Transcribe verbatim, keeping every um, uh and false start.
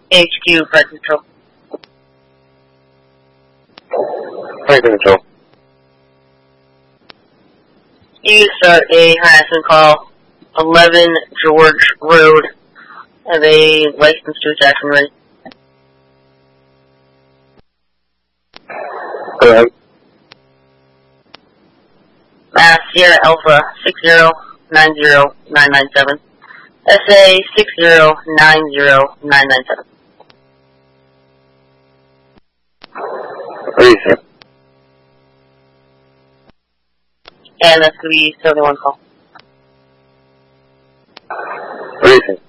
H Q, Flight Control. Flight Control. You start a harassment call, eleven George Road. Have a license to attack and ready. Go ahead. Mass Sierra Alpha six zero nine zero nine nine seven. S A six zero nine zero nine nine seven. Reason. And that's going to be seventy-one call.